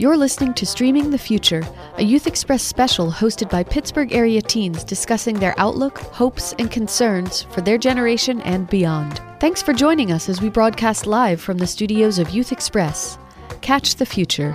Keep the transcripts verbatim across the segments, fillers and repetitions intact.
You're listening to Streaming the Future, a Youth Express special hosted by Pittsburgh area teens discussing their outlook, hopes, and concerns for their generation and beyond. Thanks for joining us as we broadcast live from the studios of Youth Express. Catch the future.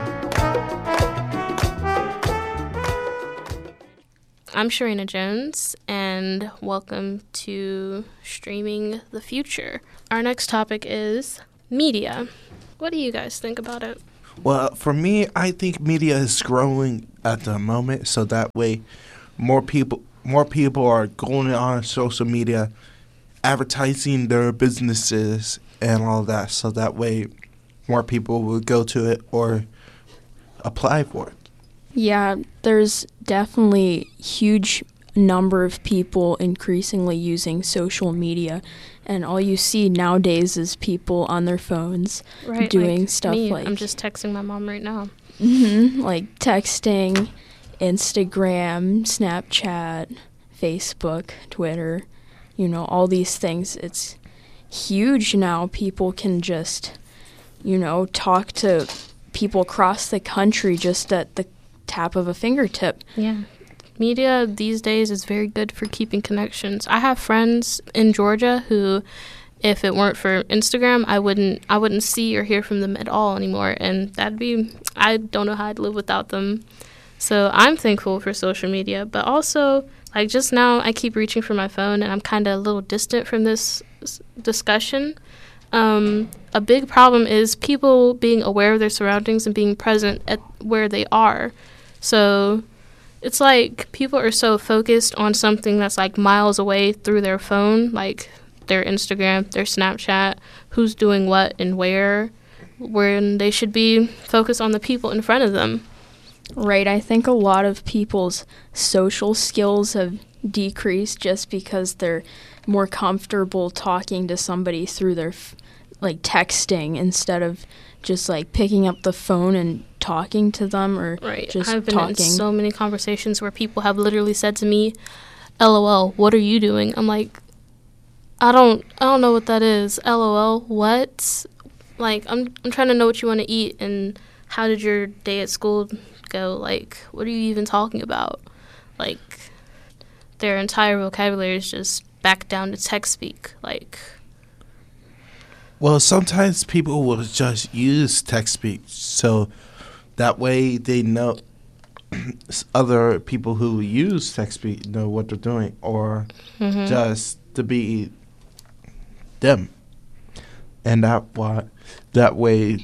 I'm Sharina Jones, and welcome to Streaming the Future. Our next topic is media. What do you guys think about it? Well, for me, I think media is growing at the moment, so that way more people more people are going on social media, advertising their businesses and all that, so that way more people will go to it or apply for it. Yeah, there's definitely huge number of people increasingly using social media, and all you see nowadays is people on their phones right, doing like stuff me. like I'm just texting my mom right now. Mm-hmm, like texting, Instagram, Snapchat, Facebook, Twitter, you know, all these things. It's huge now. People can just, you know, talk to people across the country just at the tap of a fingertip. Yeah. Media these days is very good for keeping connections. I have friends in Georgia who, if it weren't for Instagram, I wouldn't I wouldn't see or hear from them at all anymore. And that'd be, I don't know how I'd live without them. So I'm thankful for social media. But also, like just now, I keep reaching for my phone and I'm kind of a little distant from this discussion. Um, a big problem is people being aware of their surroundings and being present at where they are. So it's like people are so focused on something that's like miles away through their phone, like their Instagram, their Snapchat, who's doing what and where, when they should be focused on the people in front of them. Right. I think a lot of people's social skills have decreased just because they're more comfortable talking to somebody through their, f- like, texting instead of just, like, picking up the phone and talking to them or right. just I've been talking. in so many conversations where people have literally said to me, LOL, what are you doing? I'm like, I don't I don't know what that is. LOL, what? Like, I'm I'm trying to know what you want to eat and how did your day at school go? Like, what are you even talking about? Like, their entire vocabulary is just back down to text speak. Like, Well, sometimes people will just use text speech, so that way they know other people who use text speech know what they're doing, or mm-hmm. just to be them. And that why, that way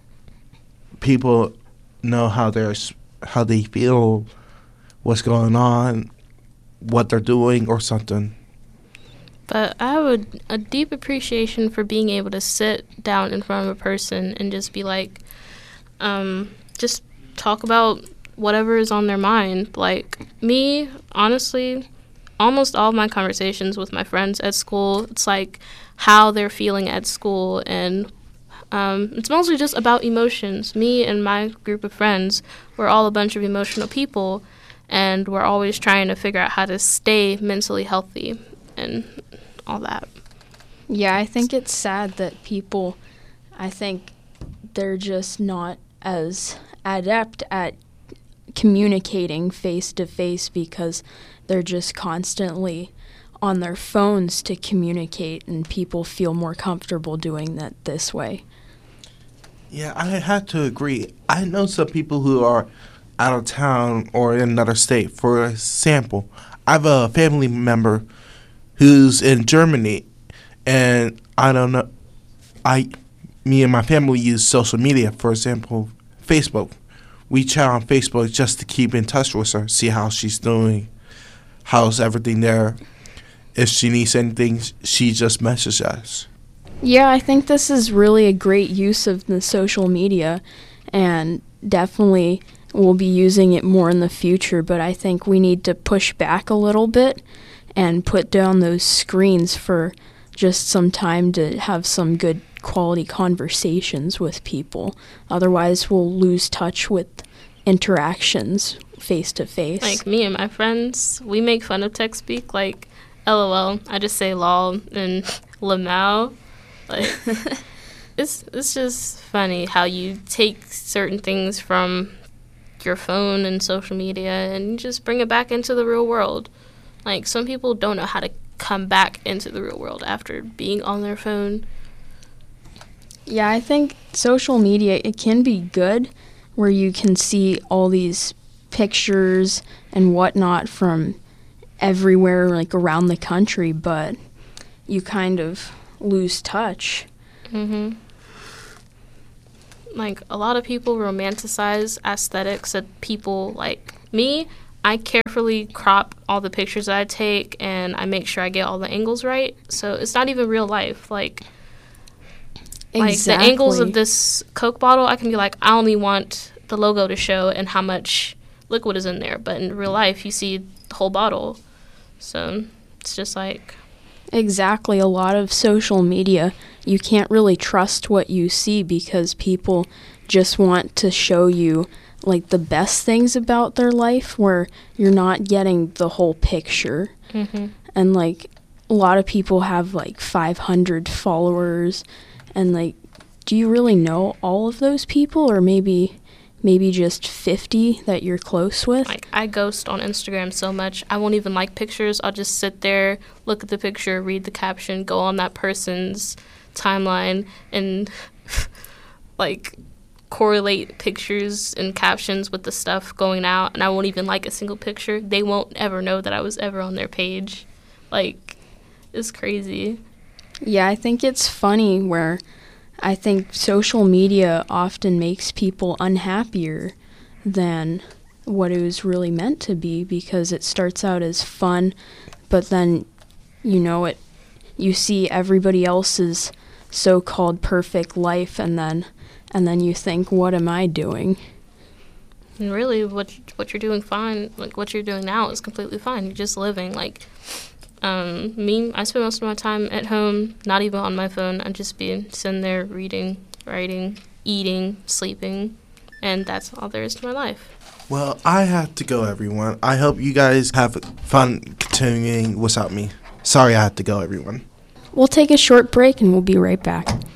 people know how they're how they feel, what's going on, what they're doing, or something. But I have a, a deep appreciation for being able to sit down in front of a person and just be like, um, just talk about whatever is on their mind. Like, me, honestly, almost all of my conversations with my friends at school, it's like how they're feeling at school, and um, it's mostly just about emotions. Me and my group of friends, we're all a bunch of emotional people, and we're always trying to figure out how to stay mentally healthy and all that. Yeah, I think it's sad that people, I think they're just not as adept at communicating face-to-face because they're just constantly on their phones to communicate, and people feel more comfortable doing that this way. Yeah, I have to agree. I know some people who are out of town or in another state. For example, I have a family member who's in Germany, and I don't know, I, me and my family use social media, for example, Facebook. We chat on Facebook just to keep in touch with her, see how she's doing, how's everything there. If she needs anything, she just messages us. Yeah, I think this is really a great use of the social media, and definitely we'll be using it more in the future, but I think we need to push back a little bit and put down those screens for just some time to have some good quality conversations with people. Otherwise, we'll lose touch with interactions face to face. Like, me and my friends, we make fun of text speak, like, LOL. I just say lol and lamau. Like, it's it's just funny how you take certain things from your phone and social media and you just bring it back into the real world. Like, some people don't know how to come back into the real world after being on their phone. Yeah, I think social media, it can be good where you can see all these pictures and whatnot from everywhere, like around the country, but you kind of lose touch. Mm-hmm. Like, a lot of people romanticize aesthetics of people like me. I carefully crop all the pictures that I take, and I make sure I get all the angles right. So it's not even real life. Like, Exactly. like the angles of this Coke bottle, I can be like, I only want the logo to show and how much liquid is in there. But in real life, you see the whole bottle. So it's just like... Exactly. A lot of social media, you can't really trust what you see because people just want to show you like the best things about their life where you're not getting the whole picture. Mm-hmm. And like a lot of people have like five hundred followers, and like, do you really know all of those people, or maybe maybe just fifty that you're close with? Like, I ghost on Instagram so much, I won't even like pictures. I'll just sit there, look at the picture, read the caption, go on that person's timeline, and like correlate pictures and captions with the stuff going out, and I won't even like a single picture. They won't ever know that I was ever on their page. Like, it's crazy. Yeah, I think it's funny where I think social media often makes people unhappier than what it was really meant to be, because it starts out as fun, but then, you know, it you see everybody else's so-called perfect life, and then and then you think, what am I doing? And really, what what you're doing fine, like what you're doing now is completely fine. You're just living. Like, um, me, I spend most of my time at home, not even on my phone. I'm just being sitting there reading, writing, eating, sleeping, and that's all there is to my life. Well, I have to go, everyone. I hope you guys have fun continuing without me. Sorry I have to go, everyone. We'll take a short break and we'll be right back.